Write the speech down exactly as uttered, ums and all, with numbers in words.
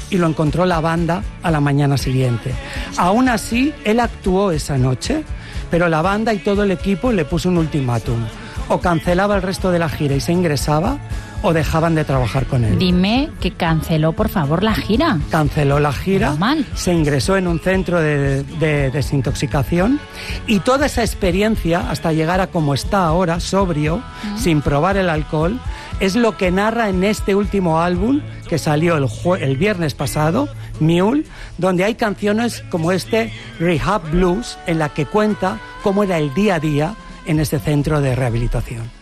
y lo encontró la banda a la mañana siguiente. Aún así, él actuó esa noche, pero la banda y todo el equipo le puso un ultimátum. O cancelaba el resto de la gira y se ingresaba, o dejaban de trabajar con él. Dime que canceló, por favor, la gira. Canceló la gira, Normal. Se ingresó en un centro de, de desintoxicación y toda esa experiencia, hasta llegar a como está ahora, sobrio, mm. sin probar el alcohol, es lo que narra en este último álbum que salió el, jue- el viernes pasado, Mule, donde hay canciones como este Rehab Blues, en la que cuenta cómo era el día a día en este centro de rehabilitación.